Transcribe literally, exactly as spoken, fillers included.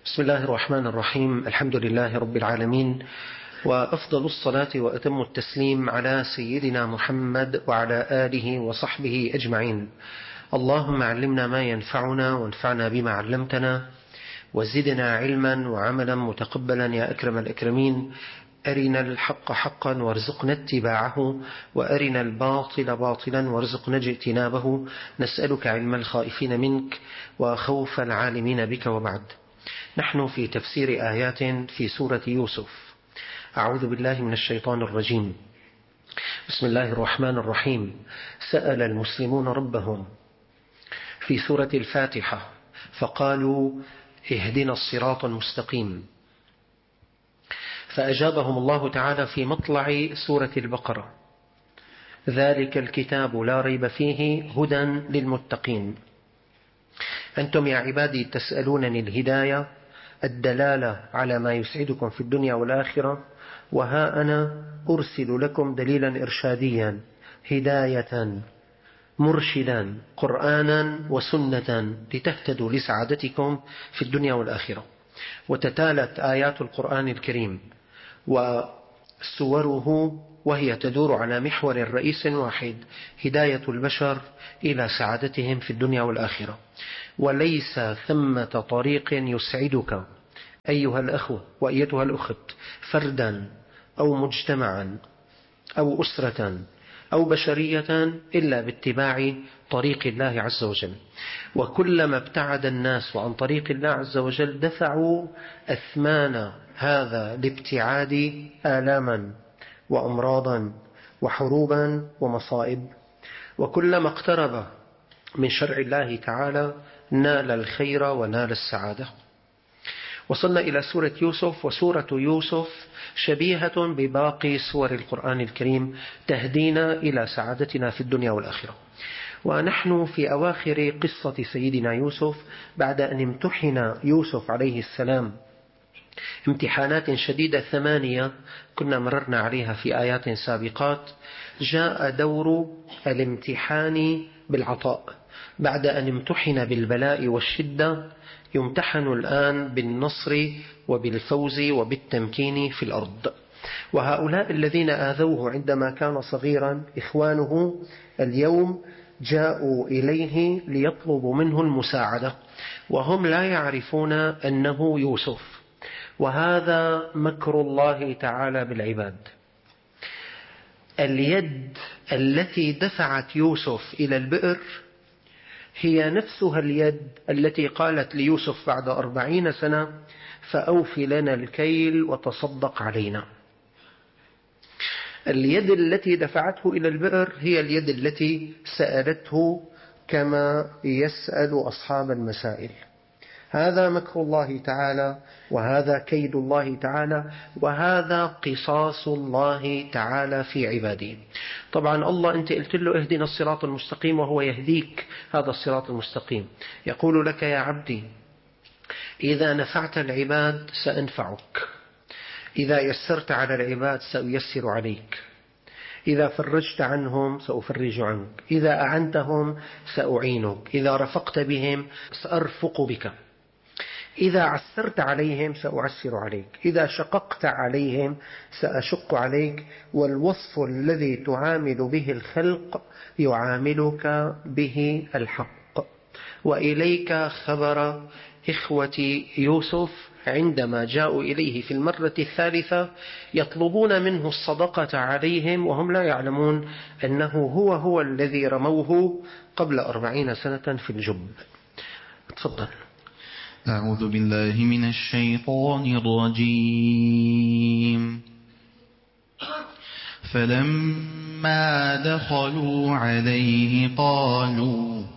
بسم الله الرحمن الرحيم. الحمد لله رب العالمين، وأفضل الصلاة وأتم التسليم على سيدنا محمد وعلى آله وصحبه أجمعين. اللهم علمنا ما ينفعنا وانفعنا بما علمتنا، وزدنا علما وعملا متقبلا يا أكرم الأكرمين. أرنا الحق حقا وارزقنا اتباعه، وأرنا الباطل باطلا وارزقنا اجتنابه. نسألك علم الخائفين منك وخوف العالمين بك. وبعد، نحن في تفسير آيات في سورة يوسف. أعوذ بالله من الشيطان الرجيم. بسم الله الرحمن الرحيم. سأل المسلمون ربهم في سورة الفاتحة فقالوا اهدنا الصراط المستقيم، فأجابهم الله تعالى في مطلع سورة البقرة: ذلك الكتاب لا ريب فيه هدى للمتقين. أنتم يا عبادي تسألونني الهداية، الدلالة على ما يسعدكم في الدنيا والآخرة، وها أنا أرسل لكم دليلا إرشاديا، هداية مرشدا، قرآنا وسنة، لتهتدوا لسعادتكم في الدنيا والآخرة. وتتالت آيات القرآن الكريم وسوره وهي تدور على محور رئيس واحد: هداية البشر إلى سعادتهم في الدنيا والآخرة. وليس ثمة طريق يسعدك أيها الأخوة وأيتها الأخت، فردا أو مجتمعا أو أسرة أو بشرية، إلا باتباع طريق الله عز وجل. وكلما ابتعد الناس عن طريق الله عز وجل دفعوا أثمان هذا الابتعاد آلاما وأمراضا وحروبا ومصائب. وكلما اقترب من شرع الله تعالى نال الخير ونال السعادة. وصلنا إلى سورة يوسف، وسورة يوسف شبيهة بباقي سور القرآن الكريم، تهدينا إلى سعادتنا في الدنيا والآخرة. ونحن في أواخر قصة سيدنا يوسف بعد أن امتحن يوسف عليه السلام امتحانات شديدة ثمانية كنا مررنا عليها في آيات سابقات. جاء دور الامتحان بالعطاء. بعد أن امتحن بالبلاء والشدة يمتحن الآن بالنصر وبالفوز وبالتمكين في الأرض. وهؤلاء الذين آذوه عندما كان صغيرا إخوانه اليوم جاءوا إليه ليطلبوا منه المساعدة، وهم لا يعرفون أنه يوسف. وهذا مكر الله تعالى بالعباد. اليد التي دفعت يوسف إلى البئر هي نفسها اليد التي قالت ليوسف بعد أربعين سنة: فأوف لنا الكيل وتصدق علينا. اليد التي دفعته إلى البئر هي اليد التي سألته كما يسأل أصحاب المسائل. هذا مكر الله تعالى، وهذا كيد الله تعالى، وهذا قصاص الله تعالى في عباده. طبعا الله أنت قلت له اهدنا الصراط المستقيم، وهو يهديك هذا الصراط المستقيم. يقول لك: يا عبدي إذا نفعت العباد سأنفعك، إذا يسرت على العباد سأيسر عليك، إذا فرجت عنهم سأفرج عنك، إذا أعنتهم سأعينك، إذا رفقت بهم سأرفق بك، إذا عسرت عليهم سأعسر عليك، إذا شققت عليهم سأشق عليك. والوصف الذي تعامل به الخلق يعاملك به الحق. وإليك خبر إخوة يوسف عندما جاءوا إليه في المرة الثالثة يطلبون منه الصدقة عليهم، وهم لا يعلمون أنه هو هو الذي رموه قبل أربعين سنة في الجب. تفضل. أعوذ بالله من الشيطان الرجيم. فلما دخلوا عليه قالوا